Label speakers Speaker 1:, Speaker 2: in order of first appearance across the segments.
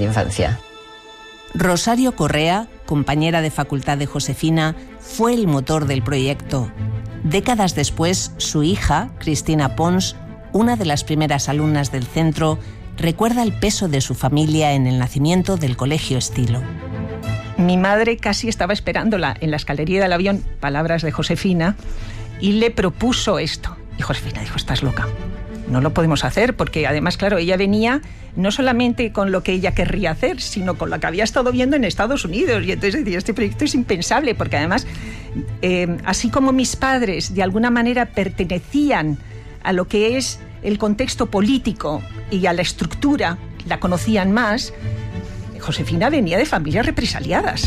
Speaker 1: de infancia.
Speaker 2: Rosario Correa, compañera de facultad de Josefina, fue el motor del proyecto. Décadas después, su hija, Cristina Pons, una de las primeras alumnas del centro, recuerda el peso de su familia en el nacimiento del Colegio Estilo.
Speaker 3: Mi madre casi estaba esperándola en la escalería del avión, palabras de Josefina, y le propuso esto. Y Josefina dijo, estás loca, no lo podemos hacer, porque además, claro, ella venía no solamente con lo que ella querría hacer, sino con lo que había estado viendo en Estados Unidos. Y entonces decía, este proyecto es impensable, porque además, así como mis padres de alguna manera pertenecían a lo que es el contexto político y a la estructura, la conocían más, Josefina venía de familias represaliadas.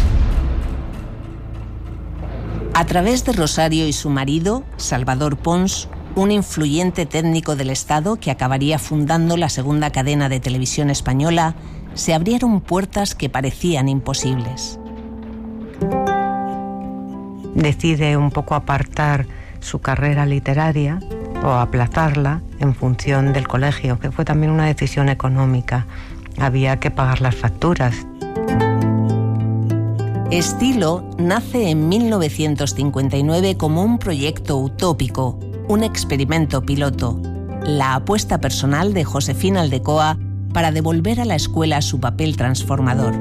Speaker 2: A través de Rosario y su marido, Salvador Pons, un influyente técnico del Estado que acabaría fundando la segunda cadena de televisión española, se abrieron puertas que parecían imposibles.
Speaker 4: Decide un poco apartar su carrera literaria o aplazarla en función del colegio, que fue también una decisión económica. Había que pagar las facturas.
Speaker 2: Estilo nace en 1959 como un proyecto utópico, un experimento piloto, la apuesta personal de Josefina Aldecoa para devolver a la escuela su papel transformador.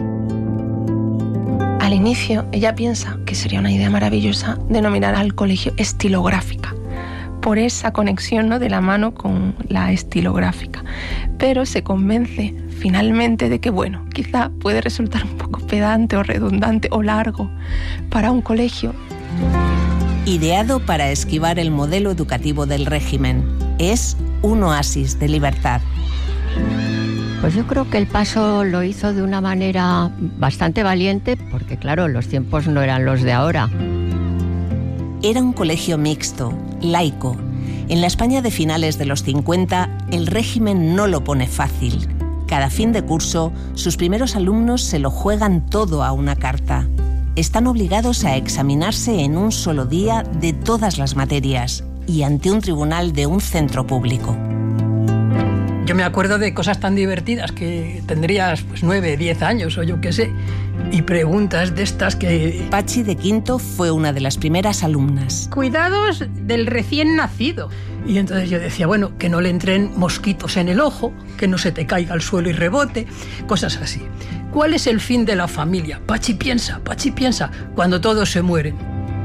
Speaker 5: Al inicio, ella piensa que sería una idea maravillosa denominar al colegio estilográfica, por esa conexión, ¿no?, de la mano con la estilográfica. Pero se convence finalmente de que, bueno, quizá puede resultar un poco pedante o redundante o largo para un colegio.
Speaker 2: Ideado para esquivar el modelo educativo del régimen, es un oasis de libertad.
Speaker 1: Pues yo creo que el paso lo hizo de una manera bastante valiente, porque claro, los tiempos no eran los de ahora.
Speaker 2: Era un colegio mixto, laico. En la España de finales de los 50, el régimen no lo pone fácil. Cada fin de curso, sus primeros alumnos se lo juegan todo a una carta. Están obligados a examinarse en un solo día de todas las materias y ante un tribunal de un centro público.
Speaker 6: Yo me acuerdo de cosas tan divertidas que tendrías pues 9, 10 años o yo qué sé, y preguntas de estas que...
Speaker 2: Pachi de Quinto fue una de las primeras alumnas.
Speaker 6: Cuidados del recién nacido. Y entonces yo decía, bueno, que no le entren mosquitos en el ojo, que no se te caiga al suelo y rebote, cosas así. ¿Cuál es el fin de la familia? Pachi piensa, cuando todos se mueren.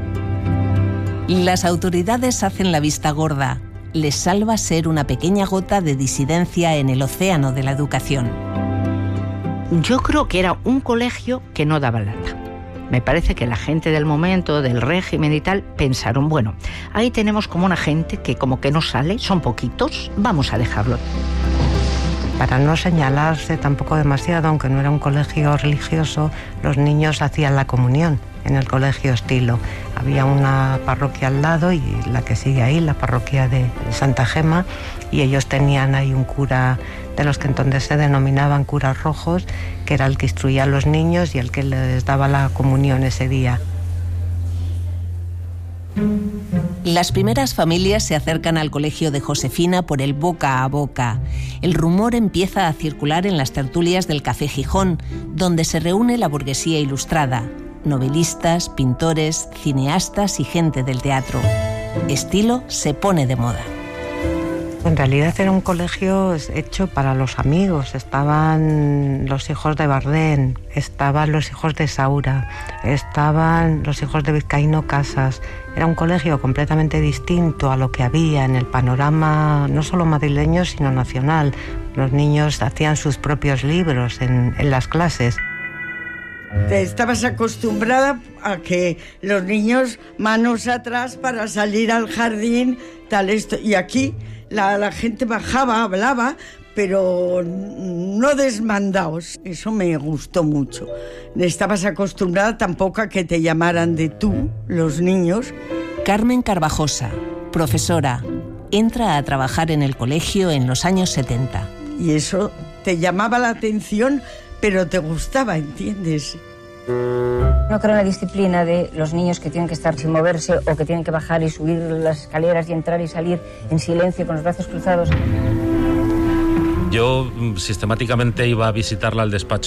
Speaker 2: Las autoridades hacen la vista gorda. Les salva ser una pequeña gota de disidencia en el océano de la educación.
Speaker 7: Yo creo que era un colegio que no daba lata. Me parece que la gente del momento, del régimen y tal, pensaron, bueno, ahí tenemos como una gente que como que no sale, son poquitos, vamos a dejarlo.
Speaker 4: Para no señalarse tampoco demasiado, aunque no era un colegio religioso, los niños hacían la comunión en el Colegio Estilo. Había una parroquia al lado y la que sigue ahí, la parroquia de Santa Gema, y ellos tenían ahí un cura de los que entonces se denominaban curas rojos, que era el que instruía a los niños y el que les daba la comunión ese día.
Speaker 2: Las primeras familias se acercan al colegio de Josefina por el boca a boca. El rumor empieza a circular en las tertulias del Café Gijón, donde se reúne la burguesía ilustrada, novelistas, pintores, cineastas y gente del teatro. Estilo se pone de moda.
Speaker 4: En realidad era un colegio hecho para los amigos. Estaban los hijos de Bardén, estaban los hijos de Saura, estaban los hijos de Vizcaíno Casas. Era un colegio completamente distinto a lo que había en el panorama, no solo madrileño, sino nacional. Los niños hacían sus propios libros en las clases.
Speaker 8: Estabas acostumbrada a que los niños manos atrás para salir al jardín, tal esto. Y aquí la gente bajaba, hablaba, pero no desmandaos. Eso me gustó mucho. Estabas acostumbrada tampoco a que te llamaran de tú, los niños.
Speaker 2: Carmen Carvajosa, profesora, entra a trabajar en el colegio en los años 70.
Speaker 8: Y eso te llamaba la atención, pero te gustaba, ¿entiendes?
Speaker 9: No creo en la disciplina de los niños que tienen que estar sin moverse o que tienen que bajar y subir las escaleras y entrar y salir en silencio con los brazos cruzados.
Speaker 10: Yo sistemáticamente iba a visitarla al despacho